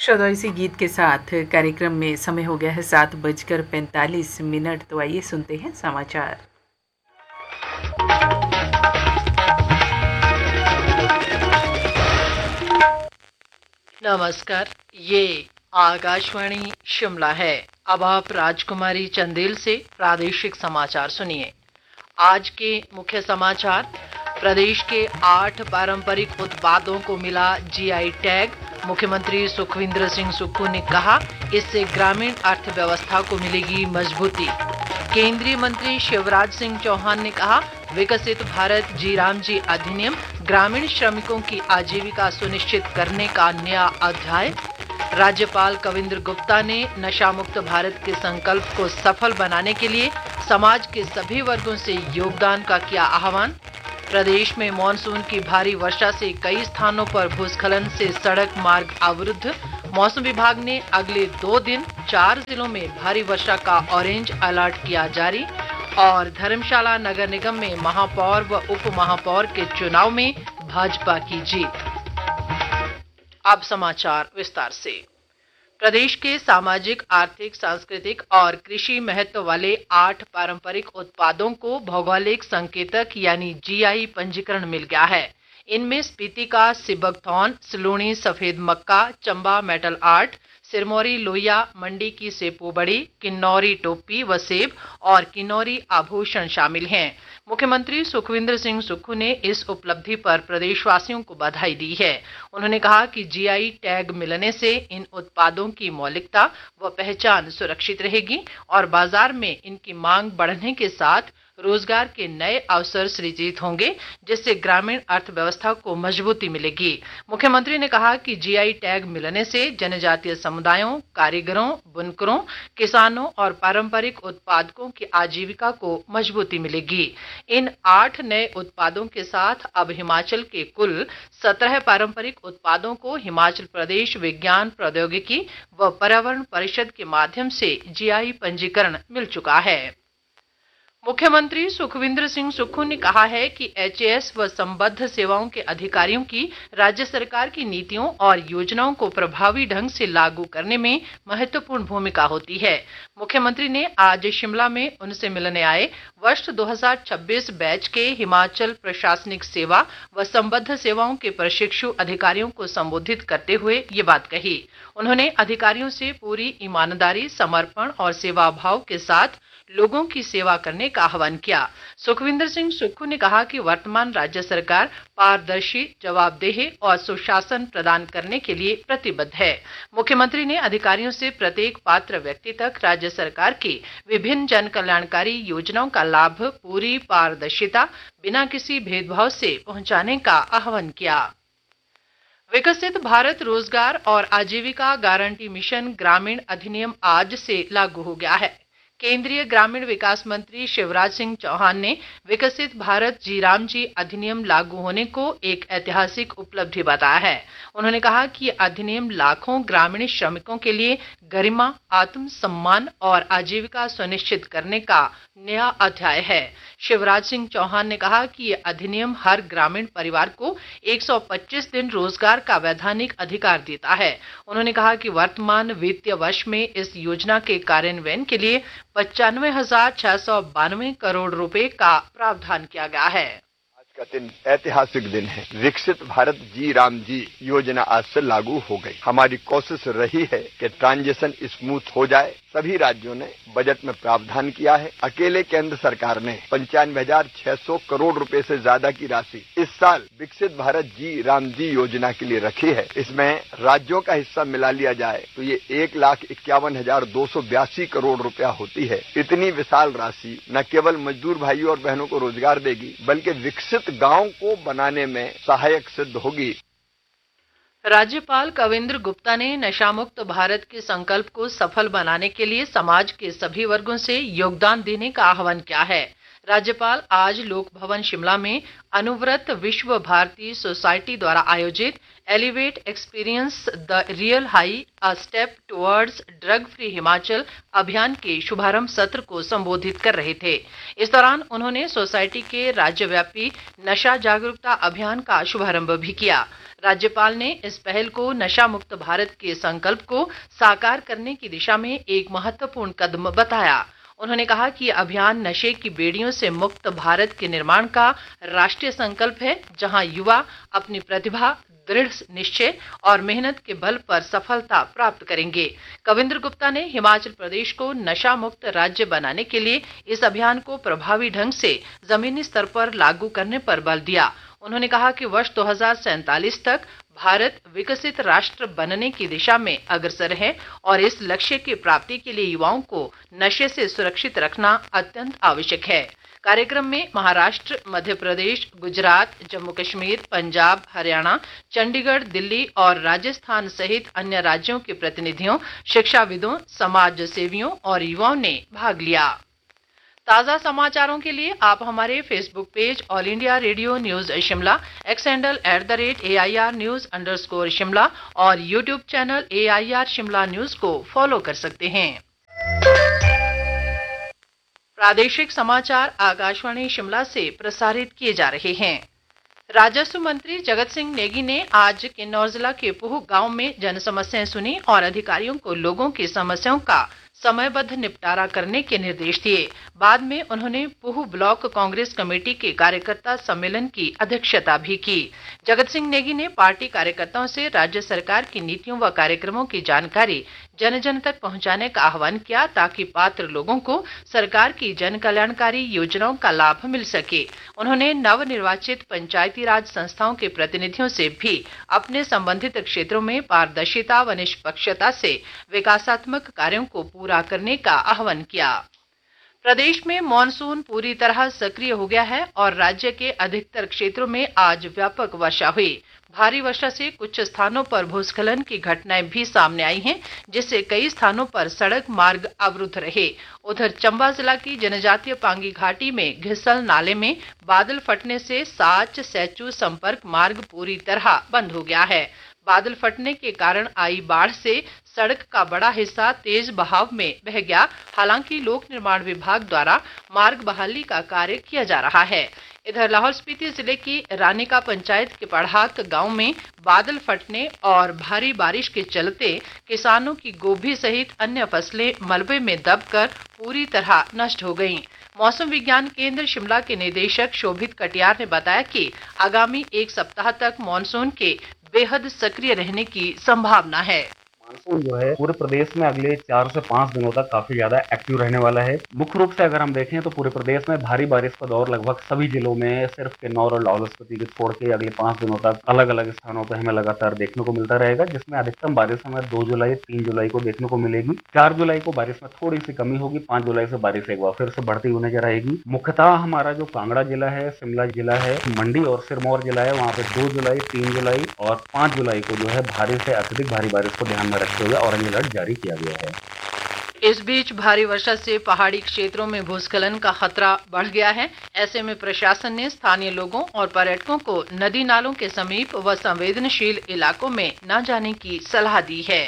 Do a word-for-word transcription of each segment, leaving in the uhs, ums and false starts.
श्रोता, इसी गीत के साथ कार्यक्रम में समय हो गया है सात बजकर पैंतालीस मिनट। तो आइए सुनते हैं समाचार। नमस्कार, ये आकाशवाणी शिमला है। अब आप राजकुमारी चंदेल से प्रादेशिक समाचार सुनिए। आज के मुख्य समाचार। प्रदेश के आठ पारंपरिक उत्पादों को मिला जीआई टैग। मुख्यमंत्री सुखविंदर सिंह सुक्खू ने कहा, इससे ग्रामीण अर्थव्यवस्था को मिलेगी मजबूती। केंद्रीय मंत्री शिवराज सिंह चौहान ने कहा, विकसित भारत जी राम जी अधिनियम ग्रामीण श्रमिकों की आजीविका सुनिश्चित करने का नया अध्याय। राज्यपाल कविंद्र गुप्ता ने नशा मुक्त भारत के संकल्प को सफल बनाने के लिए समाज के सभी वर्गों से योगदान का किया आह्वान। प्रदेश में मानसून की भारी वर्षा से कई स्थानों पर भूस्खलन से सड़क मार्ग अवरुद्ध। मौसम विभाग ने अगले दो दिन चार जिलों में भारी वर्षा का ऑरेंज अलर्ट किया जारी। और धर्मशाला नगर निगम में महापौर व उप महापौर के चुनाव में भाजपा की जीत। अब समाचार विस्तार से। प्रदेश के सामाजिक, आर्थिक, सांस्कृतिक और कृषि महत्व वाले आठ पारंपरिक उत्पादों को भौगोलिक संकेतक यानी जीआई पंजीकरण मिल गया है। इनमें स्पीति का सिबकथॉर्न, सलूणी सफेद मक्का, चंबा मेटल आर्ट, सिरमौरी लोहिया, मंडी की सेपू बड़ी, किन्नौरी टोपी व सेब और किन्नौरी आभूषण शामिल हैं। मुख्यमंत्री सुखविंदर सिंह सुक्खू ने इस उपलब्धि पर प्रदेशवासियों को बधाई दी है। उन्होंने कहा कि जीआई टैग मिलने से इन उत्पादों की मौलिकता व पहचान सुरक्षित रहेगी और बाजार में इनकी मांग बढ़ने के साथ रोजगार के नए अवसर सृजित होंगे, जिससे ग्रामीण अर्थव्यवस्था को मजबूती मिलेगी। मुख्यमंत्री ने कहा कि जीआई टैग मिलने से जनजातीय समुदायों, कारीगरों, बुनकरों, किसानों और पारंपरिक उत्पादकों की आजीविका को मजबूती मिलेगी। इन आठ नए उत्पादों के साथ अब हिमाचल के कुल सत्रह पारंपरिक उत्पादों को हिमाचल प्रदेश विज्ञान प्रौद्योगिकी व पर्यावरण परिषद के माध्यम से जीआई पंजीकरण मिल चुका है। मुख्यमंत्री सुखविंदर सिंह सुक्खू ने कहा है कि एचएएस व संबद्ध सेवाओं के अधिकारियों की राज्य सरकार की नीतियों और योजनाओं को प्रभावी ढंग से लागू करने में महत्वपूर्ण भूमिका होती है। मुख्यमंत्री ने आज शिमला में उनसे मिलने आए वर्ष दो हज़ार छब्बीस बैच के हिमाचल प्रशासनिक सेवा व संबद्ध सेवाओं के प्रशिक्षु अधिकारियों को संबोधित करते हुए ये बात कही। उन्होंने अधिकारियों से पूरी ईमानदारी, समर्पण और सेवा भाव के साथ लोगों की सेवा करने का आह्वान किया। सुखविंदर सिंह सुक्खू ने कहा कि वर्तमान राज्य सरकार पारदर्शी, जवाबदेह और सुशासन प्रदान करने के लिए प्रतिबद्ध है। मुख्यमंत्री ने अधिकारियों से प्रत्येक पात्र व्यक्ति तक राज्य सरकार की विभिन्न जन कल्याणकारी योजनाओं का लाभ पूरी पारदर्शिता, बिना किसी भेदभाव से पहुंचाने का आह्वान किया। विकसित भारत रोजगार और आजीविका गारंटी मिशन ग्रामीण अधिनियम आज से लागू हो गया है। केंद्रीय ग्रामीण विकास मंत्री शिवराज सिंह चौहान ने विकसित भारत जी राम जी अधिनियम लागू होने को एक ऐतिहासिक उपलब्धि बताया है। उन्होंने कहा कि यह अधिनियम लाखों ग्रामीण श्रमिकों के लिए गरिमा, आत्मसम्मान और आजीविका सुनिश्चित करने का नया अध्याय है। शिवराज सिंह चौहान ने कहा कि यह अधिनियम हर ग्रामीण परिवार को एक सौ पच्चीस दिन रोजगार का वैधानिक अधिकार देता है। उन्होंने कहा कि वर्तमान वित्तीय वर्ष में इस योजना के कार्यान्वयन के लिए पचानवे हजार छह सौ बानवे करोड़ रुपए का प्रावधान किया गया है। आज का दिन ऐतिहासिक दिन है। विकसित भारत जी राम जी योजना आज से लागू हो गई। हमारी कोशिश रही है कि ट्रांजिशन स्मूथ हो जाए। सभी राज्यों ने बजट में प्रावधान किया है। अकेले केंद्र सरकार ने पंचानवे हजार छह सौ करोड़ रुपए से ज्यादा की राशि इस साल विकसित भारत जी राम जी योजना के लिए रखी है। इसमें राज्यों का हिस्सा मिला लिया जाए तो ये एक लाख इक्यावन हजार दो सौ बयासी करोड़ रुपया होती है। इतनी विशाल राशि न केवल मजदूर भाइयों और बहनों को रोजगार देगी, बल्कि विकसित गांव को बनाने में सहायक सिद्ध होगी। राज्यपाल कविंद्र गुप्ता ने नशा मुक्त भारत के संकल्प को सफल बनाने के लिए समाज के सभी वर्गों से योगदान देने का आह्वान किया है। राज्यपाल आज लोक भवन शिमला में अनुव्रत विश्व भारती सोसाइटी द्वारा आयोजित elevate experience the real high a step towards drug free Himachal अभियान के शुभारंभ सत्र को संबोधित कर रहे थे। इस दौरान उन्होंने सोसाइटी के राज्यव्यापी नशा जागरूकता अभियान का शुभारंभ भी किया। राज्यपाल ने इस पहल को नशा मुक्त भारत के संकल्प को साकार करने की दिशा में एक महत्वपूर्ण कदम बताया। उन्होंने कहा कि यह अभियान नशे की बेड़ियों से मुक्त भारत के निर्माण का राष्ट्रीय संकल्प है, जहां युवा अपनी प्रतिभा, दृढ़ निश्चय और मेहनत के बल पर सफलता प्राप्त करेंगे। कविंद्र गुप्ता ने हिमाचल प्रदेश को नशा मुक्त राज्य बनाने के लिए इस अभियान को प्रभावी ढंग से जमीनी स्तर पर लागू करने पर बल दिया। उन्होंने कहा कि वर्ष दो हज़ार सैंतालीस तक भारत विकसित राष्ट्र बनने की दिशा में अग्रसर है और इस लक्ष्य की प्राप्ति के लिए युवाओं को नशे से सुरक्षित रखना अत्यंत आवश्यक है। कार्यक्रम में महाराष्ट्र, मध्य प्रदेश, गुजरात, जम्मू कश्मीर, पंजाब, हरियाणा, चंडीगढ़, दिल्ली और राजस्थान सहित अन्य राज्यों के प्रतिनिधियों, शिक्षाविदों, समाज सेवियों और युवाओं ने भाग लिया। ताज़ा समाचारों के लिए आप हमारे Facebook page all India radio news Shimla, x handle at the rate A I R news underscore Shimla और YouTube channel A I R Shimla news को फॉलो कर सकते हैं। प्रादेशिक समाचार आकाशवाणी शिमला से प्रसारित किए जा रहे हैं। राजस्व मंत्री जगत सिंह नेगी ने आज किन्नौर जिला के पूह गांव में जन समस्याएं सुनी और अधिकारियों को लोगों की समस्याओं का समयबद्ध निपटारा करने के निर्देश दिए। बाद में उन्होंने पूह ब्लॉक कांग्रेस कमेटी के कार्यकर्ता सम्मेलन की अध्यक्षता भी की। जगत सिंह नेगी ने पार्टी कार्यकर्ताओं से राज्य सरकार की नीतियों व कार्यक्रमों की जानकारी जन जन तक पहुंचाने का आह्वान किया, ताकि पात्र लोगों को सरकार की जन कल्याणकारी योजनाओं का लाभ मिल सके। उन्होंने नवनिर्वाचित पंचायती राज संस्थाओं के प्रतिनिधियों से भी अपने संबंधित क्षेत्रों में पारदर्शिता व निष्पक्षता से विकासात्मक कार्यों को पूरा करने का आह्वान किया। प्रदेश में मॉनसून पूरी तरह सक्रिय हो गया है और राज्य के अधिकतर क्षेत्रों में आज व्यापक वर्षा हुई। भारी वर्षा से कुछ स्थानों पर भूस्खलन की घटनाएं भी सामने आई हैं, जिससे कई स्थानों पर सड़क मार्ग अवरुद्ध रहे। उधर चंबा जिला की जनजातीय पांगी घाटी में घिसल नाले में बादल फटने से साच सैचू संपर्क मार्ग पूरी तरह बंद हो गया है। बादल फटने के कारण आई बाढ़ से सड़क का बड़ा हिस्सा तेज बहाव में बह गया। हालांकि लोक निर्माण विभाग द्वारा मार्ग बहाली का कार्य किया जा रहा है। इधर लाहौल स्पीति जिले की रानिका पंचायत के पढ़ाक गांव में बादल फटने और भारी बारिश के चलते किसानों की गोभी सहित अन्य फसलें मलबे में दबकर पूरी तरह नष्ट हो गईं। मौसम विज्ञान केंद्र शिमला के निदेशक शोभित कटियार ने बताया कि आगामी एक सप्ताह तक मॉनसून के बेहद सक्रिय रहने की संभावना है। मानसून जो है पूरे प्रदेश में अगले चार से पांच दिनों तक काफी ज्यादा एक्टिव रहने वाला है। मुख्य रूप से अगर हम देखें तो पूरे प्रदेश में भारी बारिश का दौर लगभग सभी जिलों में सिर्फ किन्नौर और लाहौल स्पीति को छोड़ के अगले पांच दिनों तक अलग अलग स्थानों पर हमें लगातार देखने को मिलता रहेगा, जिसमें अधिकतम बारिश हमें दो जुलाई तीन जुलाई को देखने को मिलेगी। चार जुलाई को बारिश में थोड़ी सी कमी होगी। पांच जुलाई से बारिश एक बार फिर से बढ़ती हुई नजर आएगी। मुख्यतः हमारा जो कांगड़ा जिला है, शिमला जिला है, मंडी और सिरमौर जिला है, वहाँ पे दो जुलाई तीन जुलाई और पांच जुलाई को जो है भारी से अत्यधिक भारी बारिश को ध्यान में रखते हुए ऑरेंज अलर्ट जारी किया गया है। इस बीच भारी वर्षा से पहाड़ी क्षेत्रों में भूस्खलन का खतरा बढ़ गया है। ऐसे में प्रशासन ने स्थानीय लोगों और पर्यटकों को नदी नालों के समीप व संवेदनशील इलाकों में न जाने की सलाह दी है।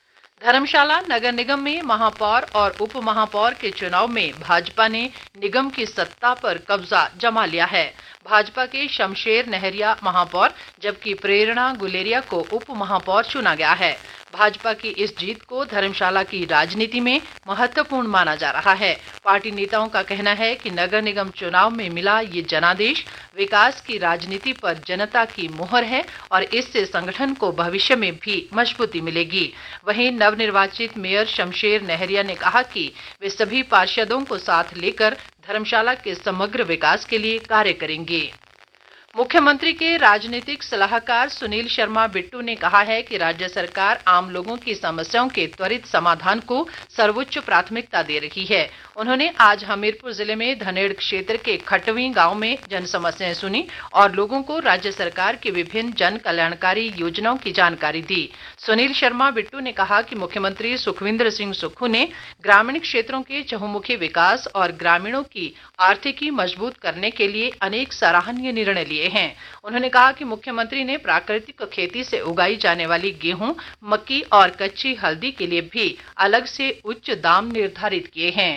धर्मशाला नगर निगम में महापौर और उप महापौर के चुनाव में भाजपा ने निगम की सत्ता पर कब्जा जमा लिया है। भाजपा के शमशेर नहरिया महापौर जबकि प्रेरणा गुलेरिया को उप महापौर चुना गया है। भाजपा की इस जीत को धर्मशाला की राजनीति में महत्वपूर्ण माना जा रहा है। पार्टी नेताओं का कहना है कि नगर निगम चुनाव में मिला ये जनादेश विकास की राजनीति पर जनता की मोहर है और इससे संगठन को भविष्य में भी मजबूती मिलेगी। वहीं नवनिर्वाचित मेयर शमशेर नहरिया ने कहा कि वे सभी पार्षदों को साथ लेकर धर्मशाला के समग्र विकास के लिए कार्य करेंगे। मुख्यमंत्री के राजनीतिक सलाहकार सुनील शर्मा बिट्टू ने कहा है कि राज्य सरकार आम लोगों की समस्याओं के त्वरित समाधान को सर्वोच्च प्राथमिकता दे रही है। उन्होंने आज हमीरपुर जिले में धनेड़ क्षेत्र के खटवी गांव में जन समस्याएं सुनी और लोगों को राज्य सरकार की विभिन्न जन कल्याणकारी योजनाओं की जानकारी दी। सुनील शर्मा बिट्टू ने कहा कि मुख्यमंत्री सुखविंदर सिंह सुक्खू ने ग्रामीण क्षेत्रों के चहुमुखी विकास और ग्रामीणों की आर्थिकी मजबूत करने के लिए अनेक सराहनीय निर्णय लिए हैं। उन्होंने कहा कि मुख्यमंत्री ने प्राकृतिक खेती से उगाई जाने वाली गेहूं, मक्की और कच्ची हल्दी के लिए भी अलग से उच्च दाम निर्धारित किए हैं।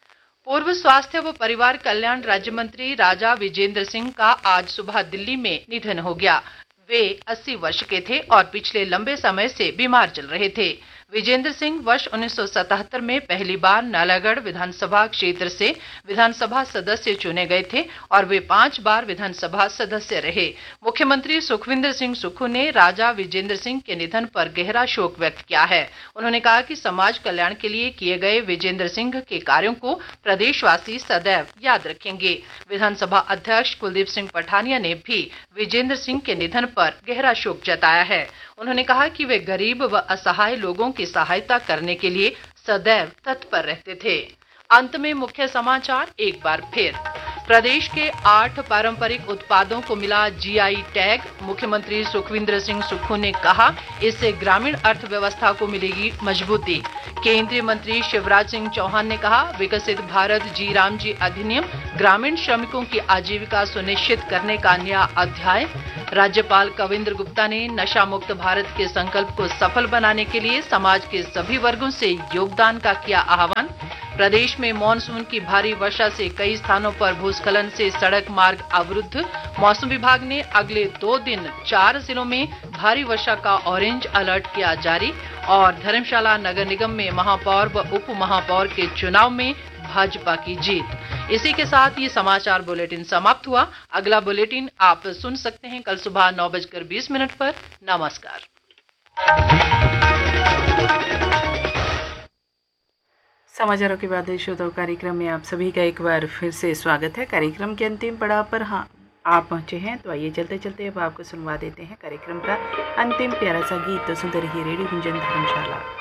पूर्व स्वास्थ्य व परिवार कल्याण राज्य मंत्री राजा विजेंद्र सिंह का आज सुबह दिल्ली में निधन हो गया। वे अस्सी वर्ष के थे और पिछले लंबे समय से बीमार चल रहे थे। विजेंद्र सिंह वर्ष उन्नीस सौ सतहत्तर में पहली बार नालागढ़ विधानसभा क्षेत्र से विधानसभा सदस्य चुने गए थे और वे पांच बार विधानसभा सदस्य रहे। मुख्यमंत्री सुखविंदर सिंह सुक्खू ने राजा विजेंद्र सिंह के निधन पर गहरा शोक व्यक्त किया है। उन्होंने कहा कि समाज कल्याण के लिए किए गए विजेंद्र सिंह के कार्यों को प्रदेशवासी सदैव याद रखेंगे। विधानसभा अध्यक्ष कुलदीप सिंह पठानिया ने भी विजेंद्र सिंह के निधन पर गहरा शोक जताया है। उन्होंने कहा कि वे गरीब व असहाय लोगों की सहायता करने के लिए सदैव तत्पर रहते थे। अंत में मुख्य समाचार एक बार फिर। प्रदेश के आठ पारंपरिक उत्पादों को मिला जीआई टैग। मुख्यमंत्री सुखविंदर सिंह सुक्खू ने कहा, इससे ग्रामीण अर्थव्यवस्था को मिलेगी मजबूती। केंद्रीय मंत्री शिवराज सिंह चौहान ने कहा, विकसित भारत जी राम जी अधिनियम ग्रामीण श्रमिकों की आजीविका सुनिश्चित करने का नया अध्याय। राज्यपाल कविंद्र गुप्ता ने नशा मुक्त भारत के संकल्प को सफल बनाने के लिए समाज के सभी वर्गों से योगदान का किया आह्वान। प्रदेश में मानसून की भारी वर्षा से कई स्थानों पर भूस्खलन से सड़क मार्ग अवरुद्ध। मौसम विभाग ने अगले दो दिन चार जिलों में भारी वर्षा का ऑरेंज अलर्ट किया जारी। और धर्मशाला नगर निगम में महापौर व उप महापौर के चुनाव में भाजपा की जीत। इसी के साथ ये समाचार बुलेटिन समाप्त हुआ। अगला बुलेटिन आप सुन सकते हैं कल सुबह नौ बजकर बीस मिनट पर। नमस्कार। समाचारों के बाद श्रोताओं कार्यक्रम में आप सभी का एक बार फिर से स्वागत है। कार्यक्रम के अंतिम पड़ाव पर हाँ आप पहुंचे हैं, तो आइए चलते चलते अब आपको सुनवा देते हैं कार्यक्रम का अंतिम प्यारा सा गीत। तो सुनते रहिए रेडियो गुंजन धर्मशाला।